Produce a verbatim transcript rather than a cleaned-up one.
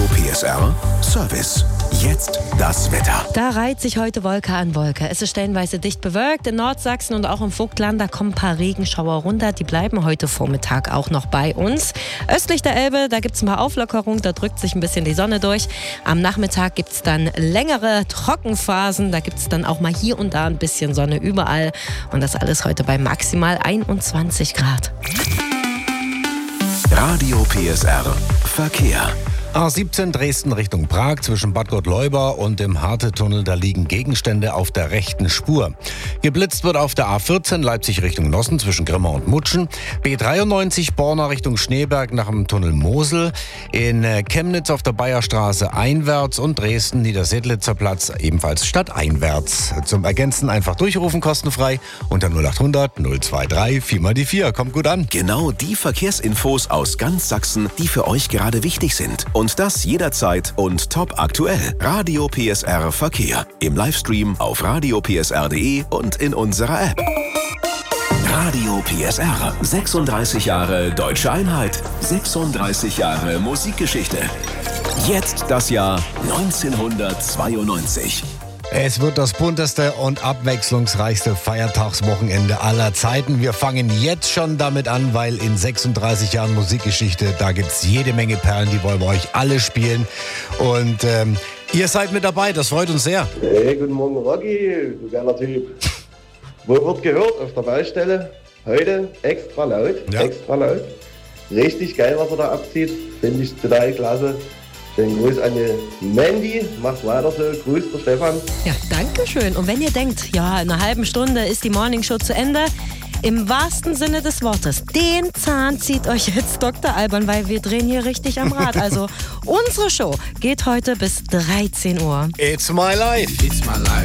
P S R Service. Jetzt das Wetter. Da reiht sich heute Wolke an Wolke. Es ist stellenweise dicht bewölkt. In Nordsachsen und auch im Vogtland, da kommen ein paar Regenschauer runter. Die bleiben heute Vormittag auch noch bei uns. Östlich der Elbe, da gibt es ein paar Auflockerungen. Da drückt sich ein bisschen die Sonne durch. Am Nachmittag gibt es dann längere Trockenphasen. Da gibt es dann auch mal hier und da ein bisschen Sonne überall. Und das alles heute bei maximal einundzwanzig Grad. Radio P S R Verkehr. A siebzehn Dresden Richtung Prag zwischen Bad Gottleuba und dem Harte-Tunnel, da liegen Gegenstände auf der rechten Spur. Geblitzt wird auf der A vierzehn Leipzig Richtung Nossen zwischen Grimma und Mutschen, B dreiundneunzig Borna Richtung Schneeberg nach dem Tunnel Mosel, in Chemnitz auf der Bayerstraße einwärts und Dresden Niedersedlitzer Platz ebenfalls stadteinwärts. Zum Ergänzen einfach durchrufen, kostenfrei unter null achthundert null dreiundzwanzig vier mal die vier. Kommt gut an. Genau die Verkehrsinfos aus ganz Sachsen, die für euch gerade wichtig sind. Und das jederzeit und top aktuell. Radio P S R Verkehr. Im Livestream auf radio p s r punkt d e und in unserer App. Radio P S R. sechsunddreißig Jahre Deutsche Einheit. sechsunddreißig Jahre Musikgeschichte. Jetzt das Jahr neunzehnhundertzweiundneunzig. Es wird das bunteste und abwechslungsreichste Feiertagswochenende aller Zeiten. Wir fangen jetzt schon damit an, weil in sechsunddreißig Jahren Musikgeschichte, da gibt's jede Menge Perlen, die wollen wir euch alle spielen. Und ähm, ihr seid mit dabei, das freut uns sehr. Hey, guten Morgen Rocky, du geiler Typ. Wo wird gehört? Auf der Baustelle. Heute extra laut, ja. extra laut. Richtig geil, was er da abzieht. Finde ich total klasse. Schönen Gruß an die Mandy. Macht weiter so. Grüß der Stefan. Ja, danke schön. Und wenn ihr denkt, ja, in einer halben Stunde ist die Morningshow zu Ende, im wahrsten Sinne des Wortes, den Zahn zieht euch jetzt Doktor Alban, weil wir drehen hier richtig am Rad. Also unsere Show geht heute bis dreizehn Uhr. It's my life. It's my life.